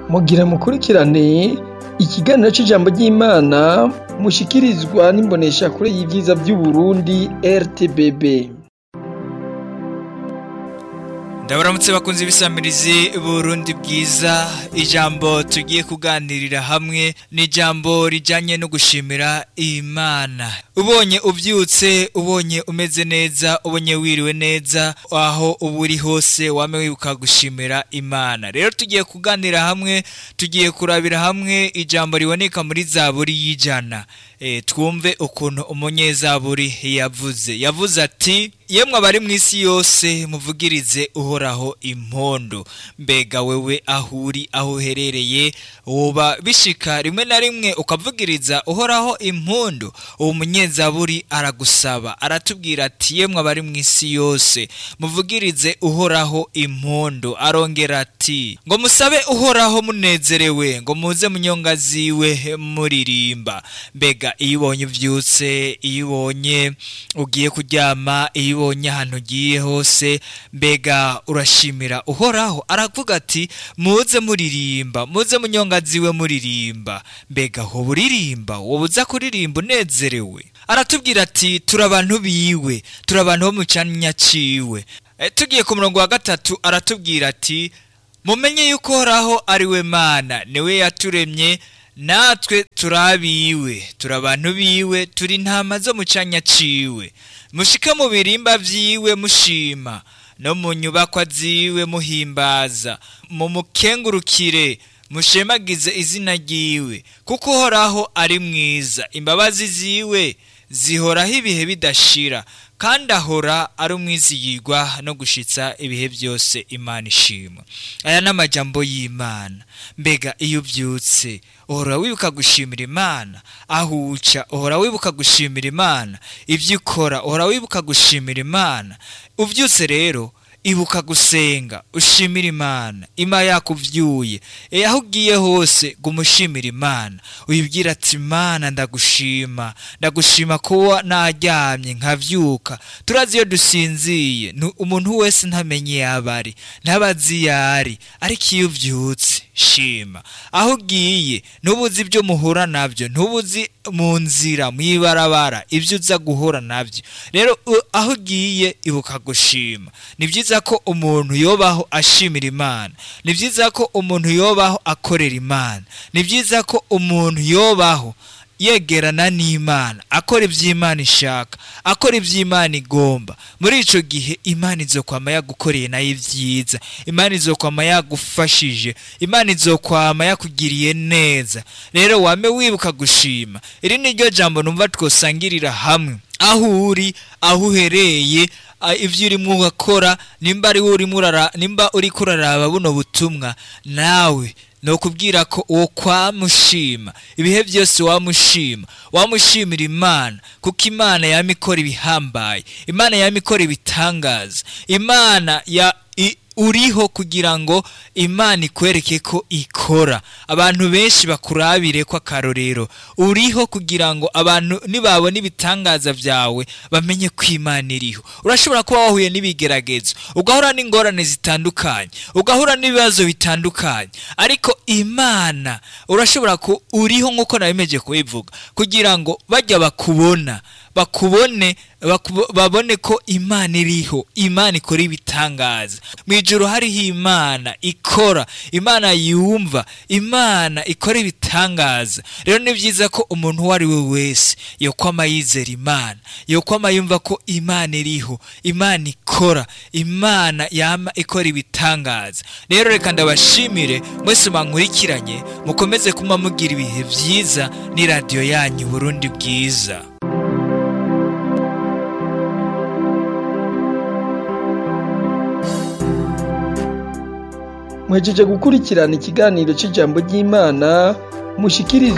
mugira mukurikirane ikiganiro c'ijambo ry'Imana mushikirizwa n'imboneshakure y'ivyiza vy'Uburundi RTBB. Ndabaramutse bakunze ibisamirizi Burundi bwiza. Ijambo tugiye kuganirira hamwe ni ijambo rijanye no gushimira Imana. Ubonye uvyutse, ubonye umeze neza, ubonye wiriwe neza, aho uburi hose wame wibuka gushimira Imana. Rero tugiye kuganira hamwe, tugiye kurabira hamwe ijambo riboneka muri Zaburi y'ijana. Twumve ukuntu umunyezaburi yavuze ati: yemwe abari mw'isi yose muvugirize Uhoraho impundu. Mbega wewe ahuri aho uherereye woba bishika rimwe na rimwe ukavugiriza Uhoraho impundu? Uwo munyezaburi aragusaba, aratubwira ati yemwe abari mw'isi yose muvugirize Uhoraho impundu. Arongera ati ngo musabe Uhoraho munezerewe, ngo muze munyonga ziwe muririmba. Mbega iyo ubonye uvyutse, iyo ubonye ugiye kuryama, iyo ubonye ahantu ugiye hose, mbega urashimira Uhoraho? Aravuga ati muze muririmba, muze munyonga ziwe muririmba. Mbega hoba uririmba? Woba uza kuririmba unezerewe? Aratubwira ati turi abantu biwe, turi abantu bo mu canya ciwe. Tugiye ku murongo wa 3 aratubwira ati mumenye yuko Uhoraho ari we Mana, niwe yaturemye, natwe turabiwe, turi abantu biwe, turi intama zo mu canya ciwe. Mushike mu birimba vyiwe mushima, no mu nyubakwa ziwe muhimbaza. Mumukengurukire, mushemagize izina ryiwe, kuko Uhoraho ari mwiza, imbabazi ziwe zihoraho ibihe bidashira, kandi ahora ari umwizigirwa no gushitsa ibihe byose. Imana ishimwe. Aya n'amajambo y'Imana. Mbega iyo uvyutse uhora wibuka gushimira Imana, aho uca uhora wibuka gushimira Imana, ivyo ukora uhora wibuka gushimira Imana. Uvyutse rero ibuka gusenga, ushimira Imana, Imana yakuvyuye. Aho ugiye hose gumushimira Imana, uyibwira ati Imana ndagushima, ndagushima kuba naryamye nkavyuka. Turazi iyo dusinziye umuntu wese ntamenye yabari, ntabazi yari, ariko iyo uvyutse shima. Aho ugiye ntubuzi ibyo muhura navyo, ntubuzi mu nzira mwibarabara ibyo uza guhura navyo. Rero aho ugiye ibuka gushima. Ni vyiza ko umuntu yobaho ashimira Imana, ni vyiza ko umuntu yobaho akorera Imana, ni vyiza ko umuntu yobaho yegerana n'Imana, akora ivy'Imana ishaka, akora ivy'Imana igomba. Muri ico gihe Imana izokwama yagukoreye nayo ivyiza, Imana izokwama yagufashije, Imana izokwama yakugiriye neza. Rero wame wibuka gushima. Iri ni ryo jambo numva twosangirira hamwe. Aho uri, aho uhereye, ivyo urimo gukora, nimba uri kuraraba buno butumwa, nawe no kubwira ko uwo kwamushima ibihe byose, wamushimira Imana, kuko Imana yamikora ibihambaye, Imana yamikora ibitangaza. Imana uriho kugira ngo Imana ikwereke ko ikora. Abantu benshi bakurabire ko akarorero. Uriho kugira ngo abantu nibabona ibitangaza vyawe bamenye ko Imana iriho. Urashobora kuba wahuye n'ibigeragezo, ugahura n'ingorane zitandukanye, ugahura n'ibibazo bitandukanye, ariko Imana urashobora ko uriho nkuko nabimeje kubivuga, kugira ngo bajya babone ko Imana iriho, Imana ikora ibitangaza. Mwijuru hariho Imana ikora, Imana yumva, Imana ikora ibitangaza. Rero ni vyiza ko umuntu wari we wese yokwama yizera Imana, yokwama yumva ko Imana iriho, Imana ikora, Imana yama ikora ibitangaza. Rero reka ndabashimire mwese bankurikiranye, mukomeze kuma mugira ibihe vyiza ni radio yanyu Burundi bwiza. Mwejeje gukurikirana ikiganiro c'ijambo ry'Imana mushikirizwa